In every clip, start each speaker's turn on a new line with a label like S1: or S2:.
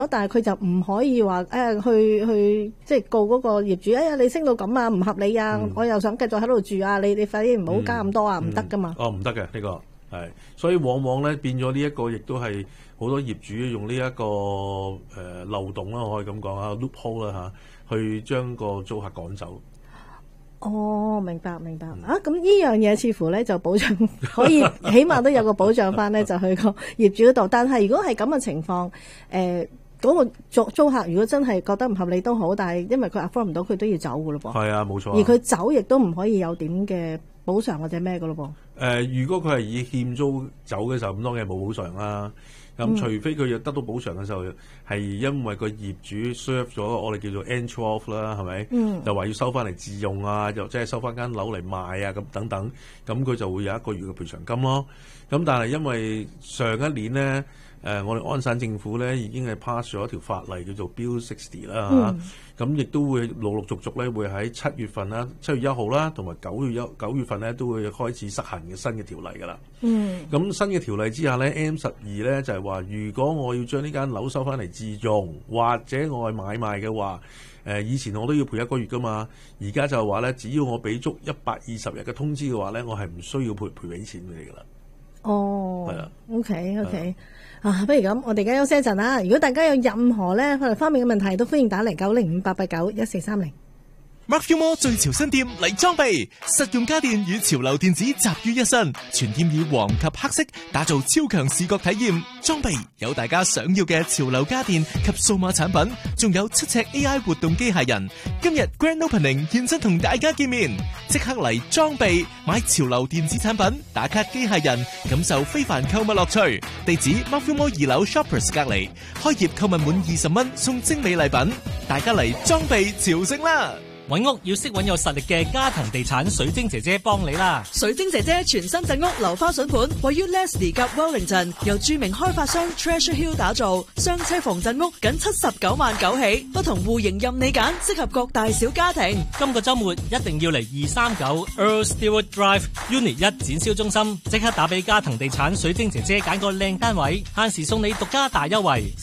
S1: 但係佢就唔可以話去即係告嗰個業主，你升到咁啊，唔合理啊，我又想繼續喺度住啊，你快啲唔好加咁多啊，唔得噶嘛。
S2: 唔得嘅呢個係，所以往往咧變咗呢一個，亦都係好多業主用呢一個漏洞啦，我可以咁講啊 loophole 啦嚇，去將個租客趕走。
S1: 明白啊！咁呢樣嘢似乎咧就保障可以，起碼都有個保障翻咧，就去個業主嗰度。但係如果係咁嘅情況，嗰個租客如果真係覺得唔合理都好，但係因為佢 afford 唔到，佢都要走噶咯噃。係啊，冇錯。而佢走亦都唔可以有點嘅補償或者咩噶咯噃。
S2: 如果佢係以欠租走嘅時候，咁當然係冇補償啦。咁除非佢要得到補償嘅時候，係因為個業主 serve 咗我哋叫做 N12 啦，係咪？就話要收翻嚟自用啊，又即係收翻間樓嚟賣啊，咁等等，咁佢就會有1個月嘅賠償金咯。咁但係因為上一年咧，我哋安省政府咧已經係 pass 咗一條法例叫做 Bill 60啦嚇，咁亦都會陸續咧會喺7月份啦、7月1號啦，同埋9月份咧都會開始實行嘅新嘅條例㗎啦。咁新嘅條例之下咧 M12咧就係話，如果我要將呢間樓收翻嚟自用，或者我係買賣嘅話，以前我都要賠1個月㗎嘛，而家就係話咧，只要我俾足120日嘅通知嘅話咧，我係唔需要賠俾錢俾你㗎啦。係啊
S1: OK。不如咁，我哋而家休息一陣啦。如果大家有任何咧法律方面嘅問題，都歡迎打嚟9058891430。
S3: Mark More 最潮新店嚟裝備，實用家電與潮流電子集於一身，全店以黃及黑色打造超強視覺體驗。裝備有大家想要嘅潮流家電及數碼產品，仲有7尺 AI 活動機械人。今日 Grand Opening 現身同大家見面，即刻嚟裝備買潮流電子產品，打卡機械人，感受非凡購物樂趣。地址 Mark More 2樓 Shoppers 隔離，開業購物滿20蚊送精美禮品，大家嚟裝備朝聖啦！
S4: 揾屋要識揾有實力嘅嘉騰地產水晶姐姐幫你啦！
S5: 水晶姐姐全新鎮屋樓花筍盤，位於 Leslie 及 Wellington， 由著名開發商 Treasure Hill 打造，雙車房鎮屋僅79萬9起，不同戶型任你揀，適合各大小家庭。
S4: 今個週末一定要嚟239 Earl Stewart Drive Unit 1展銷中心，即刻打俾嘉騰地產水晶姐姐揀個靚單位，限時送你獨家大優惠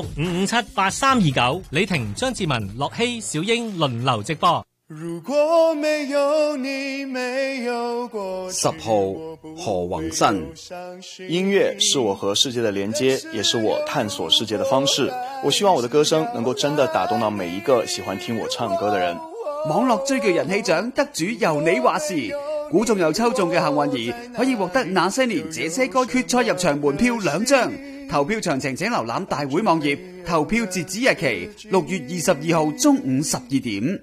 S4: ，416-557-8329。李婷、張志文、樂希、小英輪流直播。
S6: 如果沒有你沒有過10號何宏新，音樂是我和世界的連接，也是我探索世界的方式。我希望我的歌聲能夠真的打動到每一個喜歡聽我唱歌的人。
S7: 網絡追劇人氣獎得主由你話事，估中又抽中嘅幸運兒可以獲得那些年這些歌決賽入場門票2張。投票詳情請瀏覽大會網頁，投票截止日期6月22號中午12點。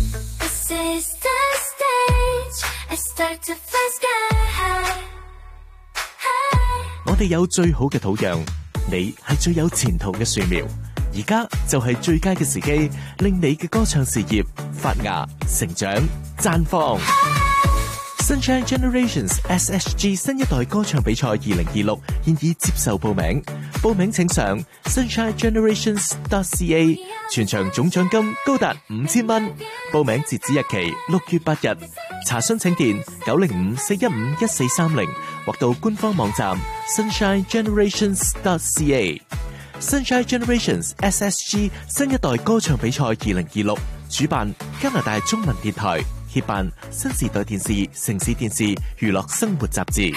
S3: 我哋有最好嘅土壤，你係最有前途嘅樹苗。而家就係最佳嘅時機，令你嘅歌唱事業發芽、成長、綻放。Sunshine Generations SSG 新一代歌唱比賽2026現已接受報名，報名請上 sunshinegenerations.ca， 全場總獎金高達5000蚊，報名截止日期6月8日，查詢請電905-415-1430或到官方網站 sunshinegenerations.ca。 Sunshine Generations SSG 新一代歌唱比賽2026主辦加拿大中文電台，協辦新時代電視、城市電視、娛樂生活雜誌。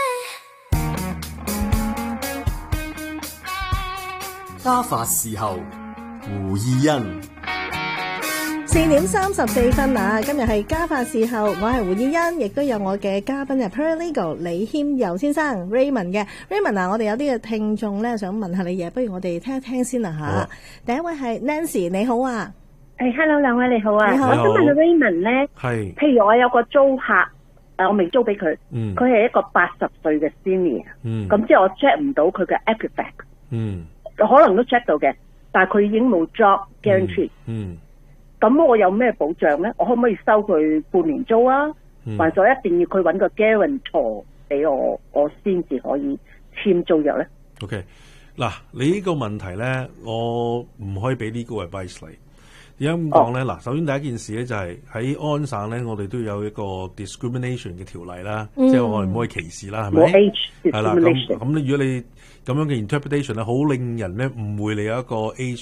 S8: 家法事後，胡義欣。
S1: 4點34分啊！今日係家法事後，我係胡義欣，亦都有我嘅嘉賓係 Paralegal 李謙游先生 Raymond 嘅 Raymond 啊！我哋有啲嘅聽眾咧想問下你嘢，不如我哋聽一聽先啦吓。第一位係 Nancy， 你好啊。
S9: Hello， 兩位你好啊！
S1: 你好。
S9: 我想問下 Raymond 咧，譬如我有個租客，我未租俾佢，佢係一個80歲嘅 senior，咁即係我 check 唔到佢嘅 Equifax，可能都 check 到嘅，但係佢已經冇 job guarantee，咁我有咩保障咧？我可唔可以收佢半年租啊？還是一定要佢揾個 guarantor 俾我先至可以簽租約咧
S2: ？OK， 嗱，你呢個問題咧，我唔可以俾呢個 advice 你。點解咁講咧？嗱，首先第一件事咧就係喺安省咧，我哋都有一個 discrimination 嘅條例啦，即係我哋唔可以歧視啦，係咪？係啦，咁如果你咁樣嘅 interpretation 咧，好令人咧誤會你有一個 age